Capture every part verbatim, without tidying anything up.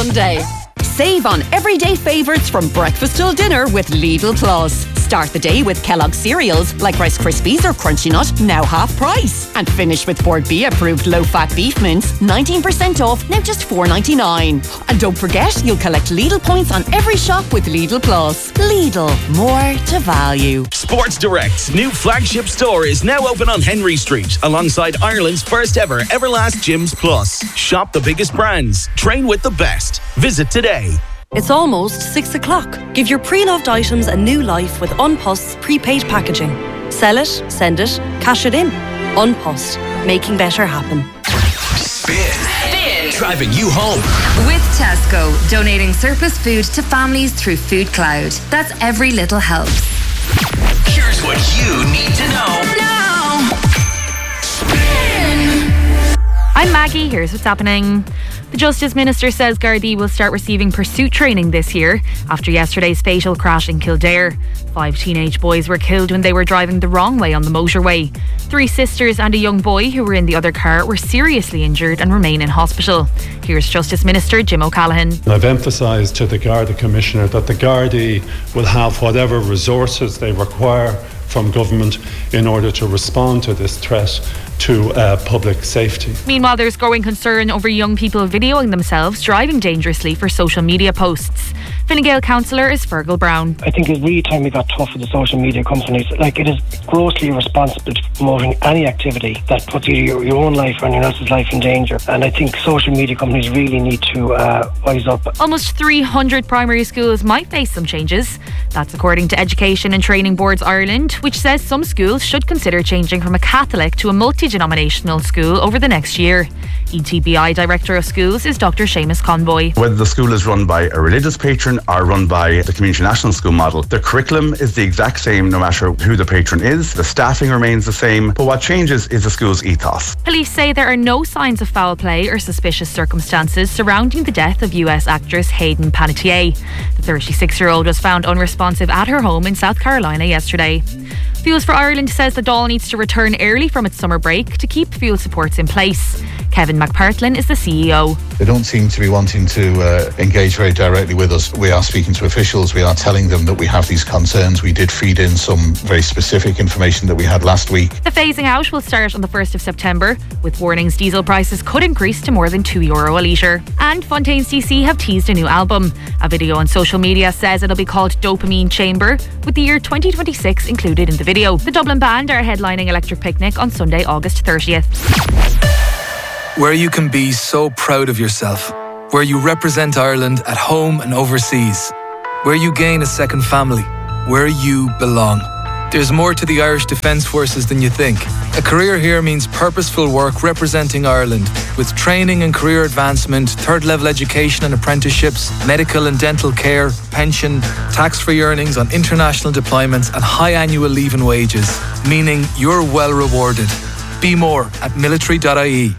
Sunday. Save on everyday favourites from breakfast till dinner with Lidl Plus. Start the day with Kellogg's cereals like Rice Krispies or Crunchy Nut, now half price. And finish with Ford B approved low-fat beef mince, nineteen percent off, now just four ninety-nine. And don't forget, you'll collect Lidl points on every shop with Lidl Plus. Lidl, more to value. Sports Direct's new flagship store is now open on Henry Street, alongside Ireland's first ever Everlast Gyms Plus. Shop the biggest brands, train with the best. Visit today. It's almost six o'clock. Give your pre-loved items a new life with Unpost's prepaid packaging. Sell it, send it, cash it in. Unpost, making better happen. Spin. Spin. Driving you home. With Tesco, donating surplus food to families through Food Cloud. That's every little helps. Here's what you need to know. Now. Spin. I'm Maggie. Here's what's happening. The Justice Minister says Gardaí will start receiving pursuit training this year after yesterday's fatal crash in Kildare. Five teenage boys were killed when they were driving the wrong way on the motorway. Three sisters and a young boy who were in the other car were seriously injured and remain in hospital. Here's Justice Minister Jim O'Callaghan. I've emphasised to the Garda Commissioner that the Gardaí will have whatever resources they require from government in order to respond to this threat to uh, public safety. Meanwhile, there's growing concern over young people videoing themselves driving dangerously for social media posts. Fine Gael councillor is Fergal Brown. I think it's really time we got tough with the social media companies. Like, it is grossly irresponsible to promoting any activity that puts either your, your own life or anyone else's life in danger. And I think social media companies really need to uh, wise up. Almost three hundred primary schools might face some changes. That's according to Education and Training Boards Ireland, which says some schools should consider changing from a Catholic to a multi-denominational school over the next year. E T B I Director of Schools is Doctor Seamus Conboy. Whether the school is run by a religious patron or run by the Community National School model, the curriculum is the exact same no matter who the patron is. The staffing remains the same, but what changes is the school's ethos. Police say there are no signs of foul play or suspicious circumstances surrounding the death of U S actress Hayden Panettiere. The thirty-six-year-old was found unresponsive at her home in South Carolina yesterday. Fuels for Ireland says the Dáil needs to return early from its summer break to keep fuel supports in place. Kevin McPartlin is the C E O. They don't seem to be wanting to uh, engage very directly with us. We are speaking to officials. We are telling them that we have these concerns. We did feed in some very specific information that we had last week. The phasing out will start on the first of September, with warnings diesel prices could increase to more than two euro a litre. And Fontaines D C have teased a new album. A video on social media says it'll be called Dopamine Chamber, with the year twenty twenty-six included in the video. The Dublin Band are headlining Electric Picnic on Sunday, August thirtieth. Where you can be so proud of yourself. Where you represent Ireland at home and overseas. Where you gain a second family. Where you belong. There's more to the Irish Defence Forces than you think. A career here means purposeful work representing Ireland, with training and career advancement, third-level education and apprenticeships, medical and dental care, pension, tax-free earnings on international deployments and high annual leave and wages, meaning you're well rewarded. Be more at military dot I E.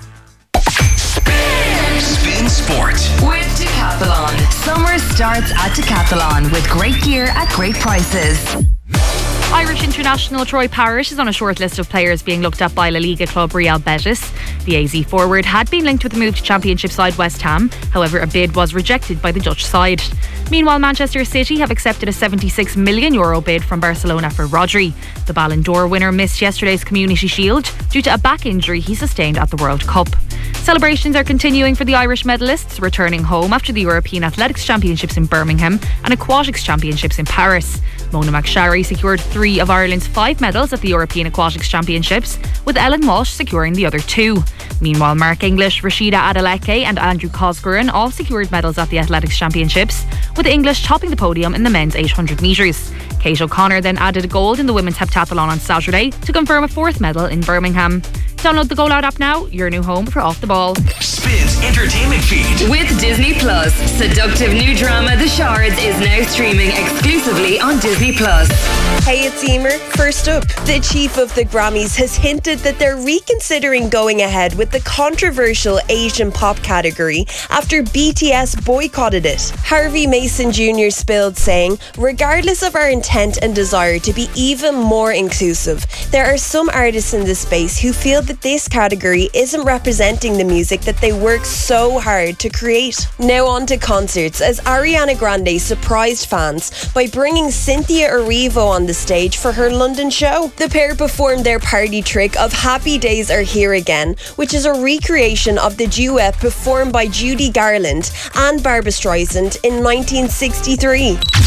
Spin Sport with Decathlon. Summer starts at Decathlon with great gear at great prices. Irish international Troy Parrott is on a short list of players being looked at by La Liga club Real Betis. The A Z forward had been linked with the move to Championship side West Ham. However, a bid was rejected by the Dutch side. Meanwhile, Manchester City have accepted a seventy-six million euro bid from Barcelona for Rodri. The Ballon d'Or winner missed yesterday's Community Shield due to a back injury he sustained at the World Cup. Celebrations are continuing for the Irish medalists returning home after the European Athletics Championships in Birmingham and Aquatics Championships in Paris. Mona McSharry secured three of Ireland's five medals at the European Aquatics Championships, with Ellen Walsh securing the other two. Meanwhile, Mark English, Rashida Adeleke and Andrew Cosgren all secured medals at the Athletics Championships, with English topping the podium in the men's eight hundred metres. Kate O'Connor then added a gold in the women's heptathlon on Saturday to confirm a fourth medal in Birmingham. Download the Goal Out app now, your new home for Off the Ball. Spins entertainment feed. With Disney Plus, seductive new drama The Shards is now streaming exclusively on Disney Plus. Hey, it's Emer. First up, the chief of the Grammys has hinted that they're reconsidering going ahead with the controversial Asian pop category after B T S boycotted it. Harvey Mason Junior spilled saying, regardless of our intent and desire to be even more inclusive, there are some artists in this space who feel that that this category isn't representing the music that they work so hard to create. Now on to concerts, as Ariana Grande surprised fans by bringing Cynthia Erivo on the stage for her London show. The pair performed their party trick of Happy Days Are Here Again, which is a recreation of the duet performed by Judy Garland and Barbra Streisand in nineteen sixty-three.